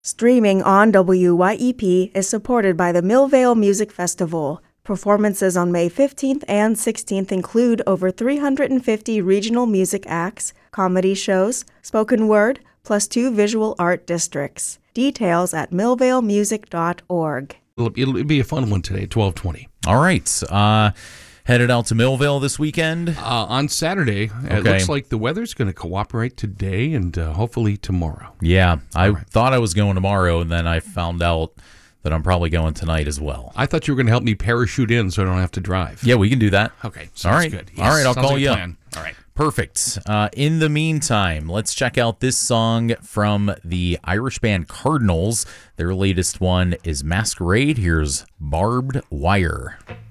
Streaming on WYEP is supported by the Millvale Music Festival. Performances on May 15th and 16th include over 350 regional music acts, comedy shows, spoken word, plus 2 visual art districts. Details at millvalemusic.org. It'll be a fun one today, 12:20. All right. Headed out to Millvale this weekend? On Saturday. Okay. It looks like the weather's going to cooperate today and hopefully tomorrow. Yeah. I thought I was going tomorrow, and then I found out that I'm probably going tonight as well. I thought you were going to help me parachute in so I don't have to drive. Yeah, we can do that. Okay. All right. Good. Yes, all right, I'll call like you up. All right. Perfect. In the meantime, let's check out this song from the Irish band Cardinals. Their latest one is Masquerade. Here's Barbed Wire.